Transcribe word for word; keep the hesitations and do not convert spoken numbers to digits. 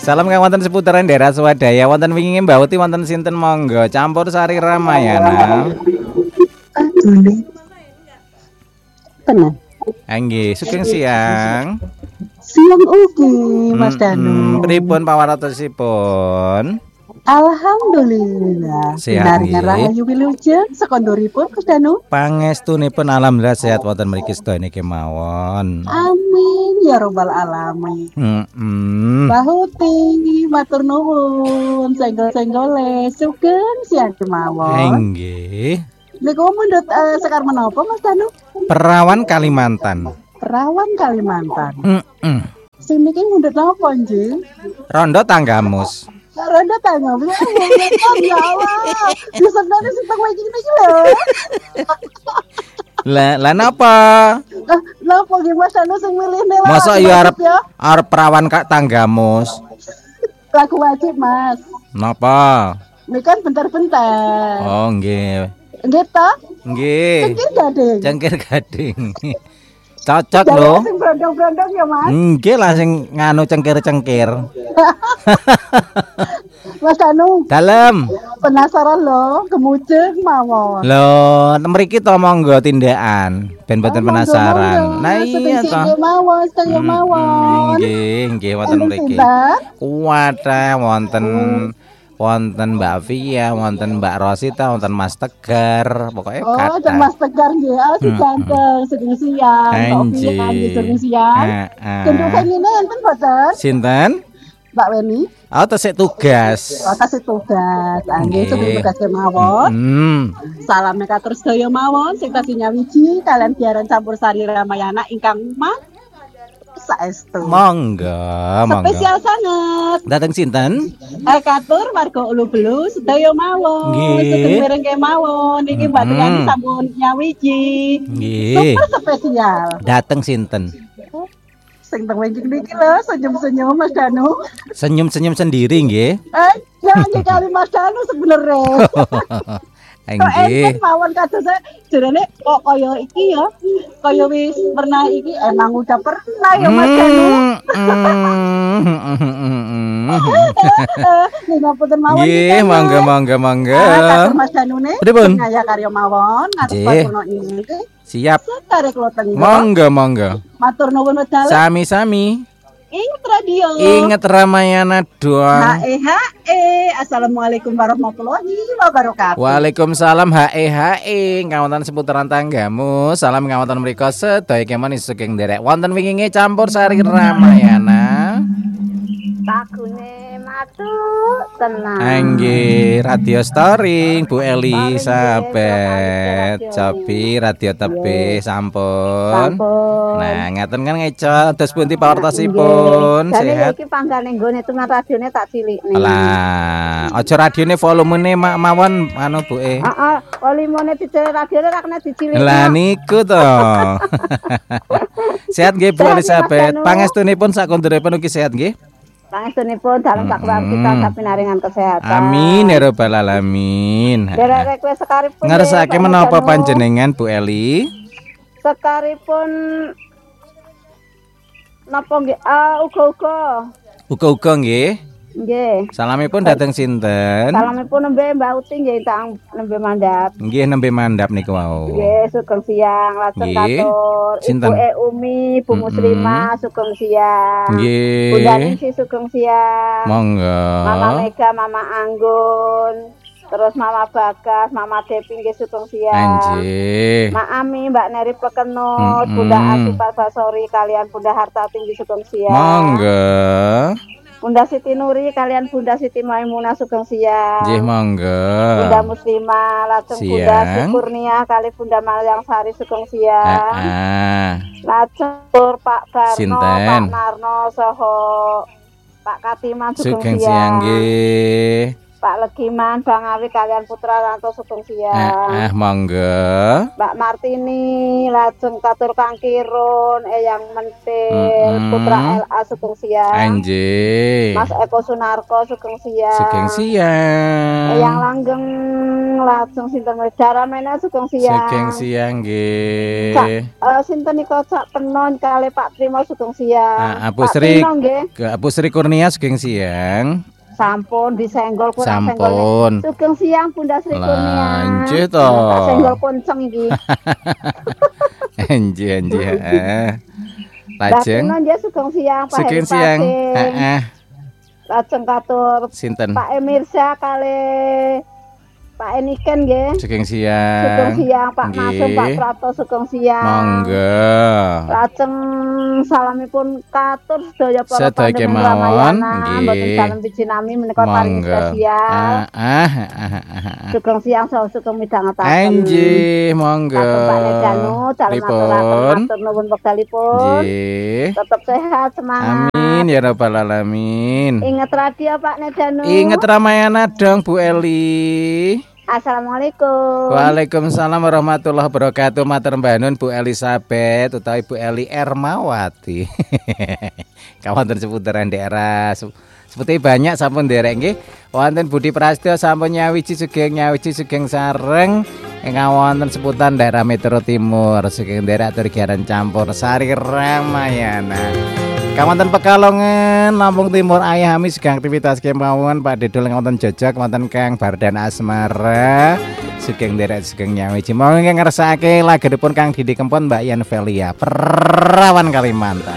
Salam kang wonten seputaran daerah Swadaya wonten wingi mbauti wonten sinten monggo campur sari Ramayana. Aduh nih. Tenang. Nggih, sugeng siang. Siang ugi Mas Danu. Pripun pawartosipun? Alhamdulillah. Sehat nggih. Rahayu wilujeng sekonduripun Mas Danu. Pangestunipun alhamdulillah sehat wonten mriki sedaya kemawon. Amin ya rabbal alamin. Heeh. Bahuti matur nuwun senggol-senggole sugeng siang kemawon. Nggih. Niku mundhut uh, sekar menapa Mas Danu? Perawan Kalimantan. Perawan Kalimantan. Heeh. Sing niki mundhut napa nggih? Rondo Tanggamus. Rondo Tanggamus. Ya Allah. Bisa ngene sing teng iki niki lho. Lah, lah napa? Lah, napa nggih Mas Danu sing milihne wae? Masa ya arep arep perawan Kak Tanggamus. Lagu wajib, Mas. Napa? Ini kan bentar-bentar. Oh, nggih. Nggih ta? Nggih. Cengkir gading. Cengkir gading. Cocok lho. Sing brondong-brondong ya, Mas. Nggih lah sing nganu cengkir-cengkir. Mas Danu. Dalem. Penasaran lho, gemujeng mawon. Lho, mriki to monggo tindakan ben boten penasaran. Nah iya to. Nggih mawon, sedaya mawon. Nggih, nggih wonten mriki. Kuwathe wonten wonten Mbak Via, wonten Mbak Rosita, wonten Mas Tegar, pokoknya oh, kata. Oh, Mas Tegar nggih, oh si ganteng, sedeng siang, Sofi nggih sedeng siang. Gendong ngene enten boten? Sinten? Mbak Weni. Oh, tesih tugas. Oh, tesih tugas. Nggih, sedeng tugas kemawon. Hmm. Salam katur sedaya mawon sing tasih nyawiji kalian siaran campur sari Ramayana ingkang mah saestu. Monggo, monggo. Spesial sanget. Dateng sinten? Eh katur warga Ulu Belu sedaya mawon. Sedeng bareng kemawon iki Mbak Triani sampun nyawiji. Nggih. Super spesial. Dateng sinten? Sing teng wingking niki lho senyum-senyum Mas Danu. Senyum-senyum sendiri nggih. Eh, jangan kali Mas Danu sebenarnya. Nggih. Mawon kados jarane kok kaya iki ya. Kaya wis pernah iki emang udah pernah ya Mas Danu. Ngapunten mawon. Nggih, mangga mangga mangga. Katur Mas Danune. Pripun? Ngaya karya mawon ngatur paturna iki. Siap. Tarik kloten. Mangga mangga. Matur nuwun wedal. Sami-sami. Ingat radio. Ingat Ramayana doang. H E H E. Assalamualaikum warahmatullahi wabarakatuh. Waalaikumsalam H E H E. Kawanten seputaran tanggamu. Salam kawanten mriko sedaya kemawon sugeng derek wonten wingi campur sari Ramayana. Takune matu tenang. Nggih, radio storing Bu Elisabeth. Cobi radio tepi sampun. Sampun. Nah, ngaten kan ngeco terus pundi pawartosipun sehat. Iki panggane nggone teman radione tak cilikne. Lah, aja radione volumene mak mawon anu Bu E. Heeh, volumene dicek radione ra kena dicilikne. Lah niku to. Sehat nggih Bu Elisabeth. Pangestunipun sakunduripun ugi sehat nggih. Pangestunipun dalam sakelar kita sapinaringan kesehatan. Amin ya rabbal alamin. Derek kowe sekaripun. Ngersake menapa panjenengan Bu Eli? Sekaripun napa nggih? Ah, uga-uga. Uga-uga nggih. Nggih. Salamipun dateng sinten? Salamipun nembe Mbak Uti nggih tang nembe mandap. Nggih nembe mandap niku wau. Nggih, sugeng siang lajeng katur. Ibu E Umi, Bu Muslimah sugeng siang. Nggih. Bunda Nisi sugeng siang. Monggo. Mama Mega, Mama Anggun. Terus Mama Bagas, Mama Depi nggih sugeng siang. Anjih. Mak Ami, Mbak Neri Plekenut, mm-hmm. Bunda Asifat Basori kalian Bunda Harta Tinggi sugeng siang. Monggo. Bunda Siti Nuri kalian Bunda Siti Maimunah sugeng siang. Nggih monggo. Bunda Muslimah lajeng Bunda Syukurnia kali Bunda Maryang Sari sugeng siang. Heeh. Lajeng Pak Barno, Sinten? Pak Narno saha Pak Katiman sugeng Sugeng siang. siang nggih. Pak Legiman, Bang Awi kalian Putra Ranto Sugeng Siang. Eh, eh monggo. Mbak Martini, lajeng katur Kang Kirun, Eyang Mentil, Mm-mm. Putra L A Sugeng Siang. Anjir. Mas Eko Sunarko Sugeng Siang. Sugeng siang. Eyang Langgeng, lajeng sinten Dara Mena Sugeng Siang. Sugeng siang nggih. Cak, uh, sinten nika Cak Penon kali Pak Trimo Sugeng Siang. Ah, Bu Pak Sri, Trimo nggih. Bu Sri Kurnia Sugeng siang. Sampun disenggol kurang Sampun. Sugeng Siang Bunda Sri Kurnia. Lanjut to. Tak senggol kunceng iki. Anjir anjir heeh. Lajeng. Lajeng. Nggih Sugeng Siang Pak Sugeng Heri siang. Pating. Heeh. Lajeng katur Sinten? Pak Emirsa kali Pak Eniken nggih. Sugeng siang. Sugeng Siang Pak Nggih. Masum Pak Prato Sugeng Siang. Monggo. Lajeng salamipun katur sedaya para Sedaya panjenengan kemawon, Ramayana, nggih. mboten dalem bijinami menika paring Monggo. spesial. Ah, ah, ah, ah, ah. Sugeng Siang saha sugeng midhangetaken. Anjir, monggo. Katur Pak Nedanu, dalem aturaken matur nuwun wekdalipun. Nggih. Tetap sehat, semangat. Amin ya rabbal alamin. Ingat radio Pak Nedanu. Ingat Ramayana dong Bu Eli. Assalamualaikum. Waalaikumsalam warahmatullahi wabarakatuh. Matur mbanun Bu Elizabeth utawi Bu Eli Ermawati. Kawanten seputaran daerah seperti banyak sampun derek nggih. Wonten Budi Prasetyo sampun nyawiji sugeng nyawiji sugeng sareng ingkang wonten seputar daerah Metro Timur sugeng daerah Turgiaran Campur Sari Ramayana. Kawanten Pekalongan, Lampung Timur, Ayah Hami sugeng aktivitas kemawon Pak Dedul wonten Jojak, wonten Kang Bardan Asmara, sugeng derek sugeng nyawiji. Mau ingkang ngersakake lagenipun Kang Didi Kempon Mbak Yan Velia, Perawan Kalimantan.